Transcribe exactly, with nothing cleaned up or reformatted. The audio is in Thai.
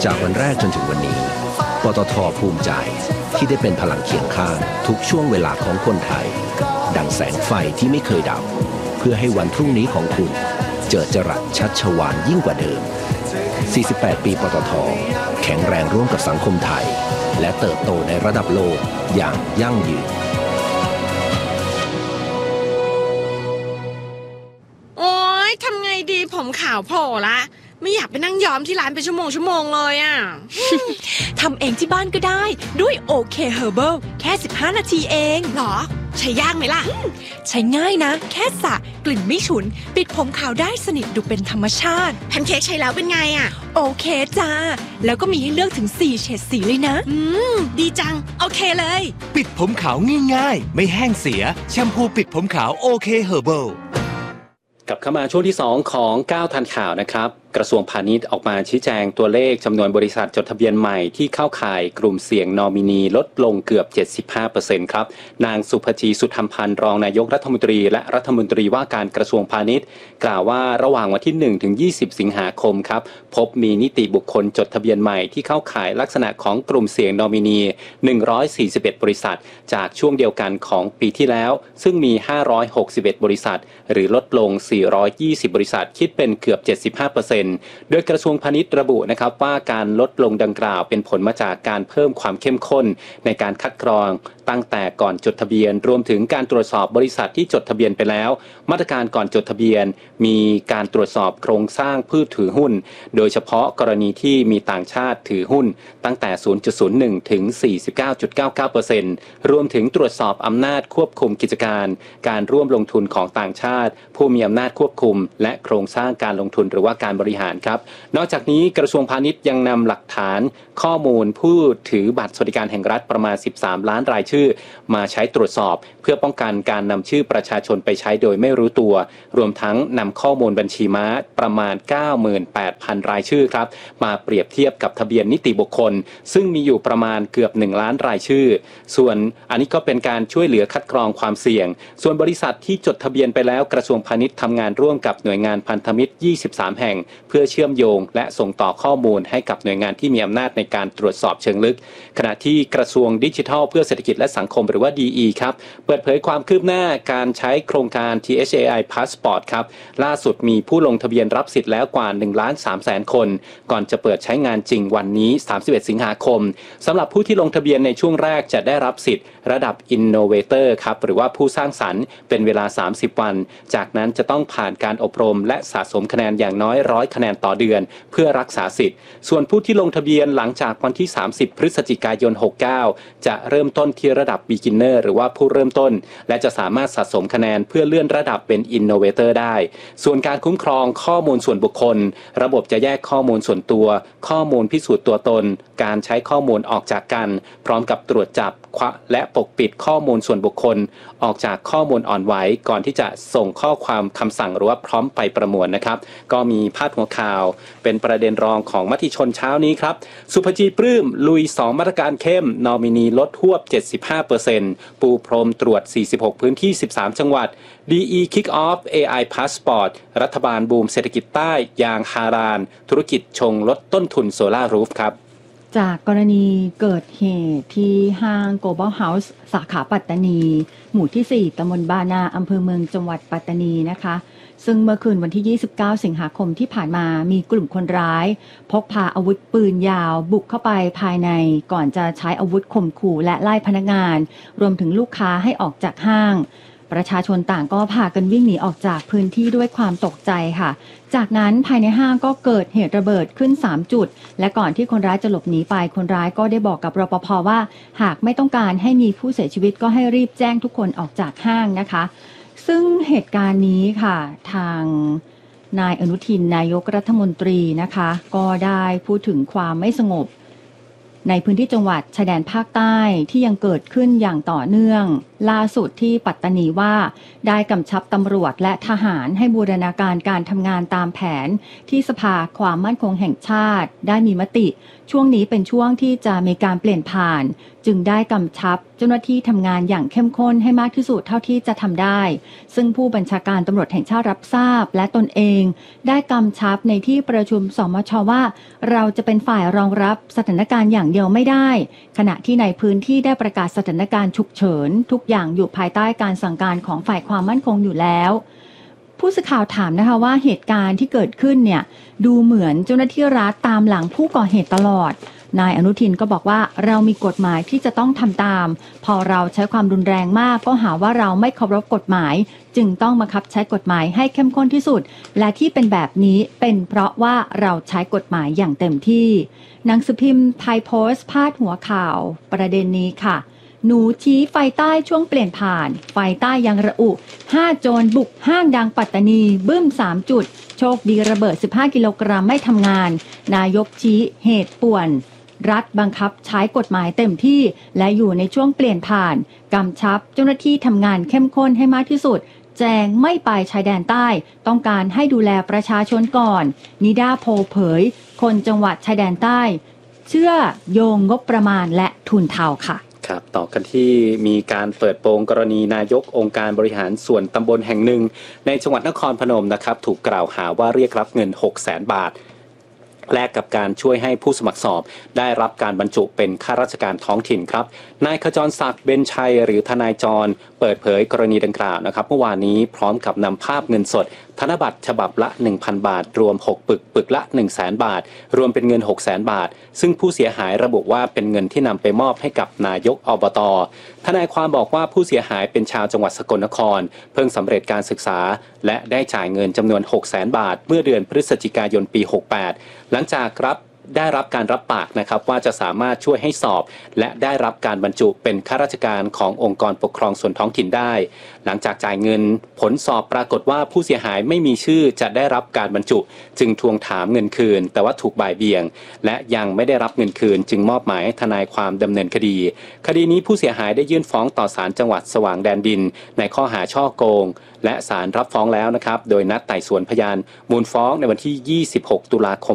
จากวันแรกจนถึงวันนี้ปตท.ภูมิใจที่ได้เป็นพลังเคียงข้างทุกช่วงเวลาของคนไทยดังแสงไฟที่ไม่เคยดับเพื่อให้วันพรุ่งนี้ของคุณเจิดจรัสชัชวาลยิ่งกว่าเดิมสี่สิบแปดปีปตท.แข็งแรงร่วมกับสังคมไทยและเติบโตในระดับโลกอย่างยั่งยืนโอ๊ยทำไงดีผมขาวโผล่ละไม่อยากไปนั่งย้อมที่ร้านเป็นชั่วโมงชั่วโมงเลยอ่ะทำเองที่บ้านก็ได้ด้วยโอเคเฮอร์เบิลแค่สิบห้านาทีเองหรอใช้ยากไหมล่ะใช้ง่ายนะแค่สระกลิ่นไม่ฉุนปิดผมขาวได้สนิทดูเป็นธรรมชาติแพนเค้กใช้แล้วเป็นไงอ่ะโอเคจ้าแล้วก็มีให้เลือกถึงสี่เฉดสีเลยนะอืมดีจังโอเคเลยปิดผมขาวง่ายๆไม่แห้งเสียแชมพูปิดผมขาวโอเคเฮอร์เบิลกลับเข้ามาช่วงที่สองของก้าวทันข่าวนะครับกระทรวงพาณิชย์ออกมาชี้แจงตัวเลขจำนวนบริษัทจดทะเบียนใหม่ที่เข้าข่ายกลุ่มเสี่ยงนอมินีลดลงเกือบ เจ็ดสิบห้าเปอร์เซ็นต์ ครับนางสุภจีสุธรรมพันธ์รองนายกรัฐมนตรีและรัฐมนตรีว่าการกระทรวงพาณิชย์กล่าวว่าระหว่างวันที่หนึ่งถึงยี่สิบสิงหาคมครับพบมีนิติบุคคลจดทะเบียนใหม่ที่เข้าข่ายลักษณะของกลุ่มเสี่ยงนอมินีหนึ่งร้อยสี่สิบเอ็ดบริษัทจากช่วงเดียวกันของปีที่แล้วซึ่งมีห้าร้อยหกสิบเอ็ดบริษัทหรือลดลงสี่ร้อยยี่สิบบริษัทคิดเป็นเกือบ เจ็ดสิบห้าเปอร์เซ็นต์ โดยกระทรวงพาณิชย์ระบุนะครับว่าการลดลงดังกล่าวเป็นผลมาจากการเพิ่มความเข้มข้นในการคัดกรองตั้งแต่ก่อนจดทะเบียนรวมถึงการตรวจสอบบริษัทที่จดทะเบียนไปแล้วมาตรการก่อนจดทะเบียนมีการตรวจสอบโครงสร้างผู้ถือหุ้นโดยเฉพาะกรณีที่มีต่างชาติถือหุ้นตั้งแต่ ศูนย์จุดศูนย์หนึ่ง ถึง สี่สิบเก้าจุดเก้าเก้าเปอร์เซ็นต์ รวมถึงตรวจสอบอำนาจควบคุมกิจการการร่วมลงทุนของต่างชาติผู้มีอำนาจควบคุมและโครงสร้างการลงทุนหรือว่าการบริหารครับนอกจากนี้กระทรวงพาณิชย์ยังนำหลักฐานข้อมูลผู้ถือบัตรสวัสดิการแห่งรัฐประมาณสิบสามล้านรายชื่อมาใช้ตรวจสอบเพื่อป้องกันการนำชื่อประชาชนไปใช้โดยไม่รู้ตัวรวมทั้งนำข้อมูลบัญชีม้าประมาณ เก้าหมื่นแปดพัน รายชื่อครับมาเปรียบเทียบกับทะเบียนนิติบุคคลซึ่งมีอยู่ประมาณเกือบหนึ่งล้านรายชื่อส่วนอันนี้ก็เป็นการช่วยเหลือคัดกรองความเสี่ยงส่วนบริษัทที่จดทะเบียนไปแล้วกระทรวงพาณิชย์ทำงานร่วมกับหน่วยงานพันธมิตรยี่สิบสามแห่งเพื่อเชื่อมโยงและส่งต่อข้อมูลให้กับหน่วยงานที่มีอำนาจในการตรวจสอบเชิงลึกขณะที่กระทรวงดิจิทัลเพื่อเศรษฐกิจและสังคมหรือว่า ดี อี ครับเปิดเผยความคืบหน้าการใช้โครงการ ที เอช เอ ไอ Passport ครับล่าสุดมีผู้ลงทะเบียนรับสิทธิ์แล้วกว่า หนึ่งล้านสามแสน คนก่อนจะเปิดใช้งานจริงวันนี้สามสิบเอ็ดสิงหาคมสำหรับผู้ที่ลงทะเบียนในช่วงแรกจะได้รับสิทธิ์ระดับ Innovator ครับหรือว่าผู้สร้างสรรค์เป็นเวลาสามสิบวันจากนั้นจะต้องผ่านการอบรมและสะสมคะแนนอย่างน้อยหนึ่งร้อยคะแนนต่อเดือนเพื่อรักษาสิทธิ์ส่วนผู้ที่ลงทะเบียนหลังจากวันที่สามสิบพฤศจิกายนหกสิบเก้าจะเริ่มต้นที่ระดับ Beginner หรือว่าผู้เริ่มต้นและจะสามารถสะสมคะแนนเพื่อเลื่อนระดับเป็น Innovator ได้ส่วนการคุ้มครองข้อมูลส่วนบุคคลระบบจะแยกข้อมูลส่วนตัวข้อมูลพิสูจน์ตัวตนการใช้ข้อมูลออกจากกันพร้อมกับตรวจจับและปกปิดข้อมูลส่วนบุคคลออกจากข้อมูลอ่อนไหวก่อนที่จะส่งข้อความคำสั่งหรือว่าพร้อมไปประมวลนะครับก็มีพาดหัวข่าวเป็นประเด็นรองของมติชนเช้านี้ครับสุภจีปลื้มลุยสองมาตรการเข้มนอมินีลดหวบ เจ็ดสิบห้าเปอร์เซ็นต์ ปูพรมตรวจสี่สิบหกพื้นที่สิบสามจังหวัด ดี อี Kick Off เอ ไอ Passport รัฐบาลบูมเศรษฐกิจใต้ยางฮารานธุรกิจชงลดต้นทุนโซล่ารูฟครับจากกรณีเกิดเหตุที่ห้าง Global House สาขาปัตตานีหมู่ที่สี่ตำบลบานาอำเภอเมืองจังหวัดปัตตานีนะคะซึ่งเมื่อคืนวันที่ยี่สิบเก้าสิงหาคมที่ผ่านมามีกลุ่มคนร้ายพกพาอาวุธปืนยาวบุกเข้าไปภายในก่อนจะใช้อาวุธข่มขู่และไล่พนักงานรวมถึงลูกค้าให้ออกจากห้างประชาชนต่างก็พากันวิ่งหนีออกจากพื้นที่ด้วยความตกใจค่ะจากนั้นภายในห้างก็เกิดเหตุระเบิดขึ้นสามจุดและก่อนที่คนร้ายจะหลบหนีไปคนร้ายก็ได้บอกกับรปภ.ว่าหากไม่ต้องการให้มีผู้เสียชีวิตก็ให้รีบแจ้งทุกคนออกจากห้างนะคะซึ่งเหตุการณ์นี้ค่ะทางนายอนุทินนายกรัฐมนตรีนะคะก็ได้พูดถึงความไม่สงบในพื้นที่จังหวัดชายแดนภาคใต้ที่ยังเกิดขึ้นอย่างต่อเนื่องล่าสุดที่ปัตตานีว่าได้กำชับตำรวจและทหารให้บูรณาการการทำงานตามแผนที่สภาความมั่นคงแห่งชาติได้มีมติช่วงนี้เป็นช่วงที่จะมีการเปลี่ยนผ่านจึงได้กำชับเจ้าหน้าที่ทำงานอย่างเข้มข้นให้มากที่สุดเท่าที่จะทำได้ซึ่งผู้บัญชาการตำรวจแห่งชาติรับทราบและตนเองได้กำชับในที่ประชุมสมช.ว่าเราจะเป็นฝ่ายรองรับสถานการณ์อย่างเดียวไม่ได้ขณะที่ในพื้นที่ได้ประกาศสถานการณ์ฉุกเฉินทุกอย่างอยู่ภายใต้การสั่งการของฝ่ายความมั่นคงอยู่แล้วผู้สื่อข่าวถามนะคะว่าเหตุการณ์ที่เกิดขึ้นเนี่ยดูเหมือนเจ้าหน้าที่รัฐตามหลังผู้ก่อเหตุตลอดนายอนุทินก็บอกว่าเรามีกฎหมายที่จะต้องทำตามพอเราใช้ความรุนแรงมากก็หาว่าเราไม่เคารพกฎหมายจึงต้องบังคับใช้กฎหมายให้เข้มข้นที่สุดและที่เป็นแบบนี้เป็นเพราะว่าเราใช้กฎหมายอย่างเต็มที่หนังสือพิมพ์ไทยโพสต์พาดหัวข่าวประเด็นนี้ค่ะหนูชี้ไฟใต้ช่วงเปลี่ยนผ่านไฟใต้ยังระอุห้าโจรบุกห้างดังปัตตานีบึ้มสามจุดโชคดีระเบิดสิบห้ากิโลกรัมไม่ทำงานนายกชี้เหตุป่วนรัฐบังคับใช้กฎหมายเต็มที่และอยู่ในช่วงเปลี่ยนผ่านกำชับเจ้าหน้าที่ทำงานเข้มข้นให้มากที่สุดแจงไม่ไปชายแดนใต้ต้องการให้ดูแลประชาชนก่อนนิดาโพเผยคนจังหวัดชายแดนใต้เชื่อโยงงบประมาณและทุนเทาค่ะครับต่อกันที่มีการเปิดโปงกรณีนายกองค์การบริหารส่วนตำบลแห่งหนึ่งในจังหวัดนครพนมนะครับถูกกล่าวหาว่าเรียกรับเงิน หกแสน บาทแลกกับการช่วยให้ผู้สมัครสอบได้รับการบรรจุเป็นข้าราชการท้องถิ่นครับนายขจรศักดิ์เบญชัยหรือทนายจรเปิดเผยกรณีดังกล่าวนะครับเมื่อวานนี้พร้อมกับนำภาพเงินสดธนบัตรฉบับละ หนึ่งพัน บาทรวมหกปึกปึกละ หนึ่งแสน บาทรวมเป็นเงิน หกแสน บาทซึ่งผู้เสียหายระบุว่าเป็นเงินที่นำไปมอบให้กับนายกอบต.ทนายความบอกว่าผู้เสียหายเป็นชาวจังหวัดสกลนครเพิ่งสำเร็จการศึกษาและได้จ่ายเงินจำนวน หกแสน บาทเมื่อเดือนพฤศจิกายนปีหกแปดหลังจากรับได้รับการรับปากนะครับว่าจะสามารถช่วยให้สอบและได้รับการบรรจุเป็นข้าราชการขององค์กรปกครองส่วนท้องถิ่นได้หลังจากจ่ายเงินผลสอบปรากฏว่าผู้เสียหายไม่มีชื่อจะได้รับการบรรจุจึงทวงถามเงินคืนแต่ว่าถูกบ่ายเบี่ยงและยังไม่ได้รับเงินคืนจึงมอบหมายให้ทนายความดำเนินคดีคดีนี้ผู้เสียหายได้ยื่นฟ้องต่อศาลจังหวัดสว่างแดนดินในข้อหาฉ้อโกงและศาลรับฟ้องแล้วนะครับโดยนัดไต่สวนพยานมูลฟ้องในวันที่ยี่สิบหกตุลาคม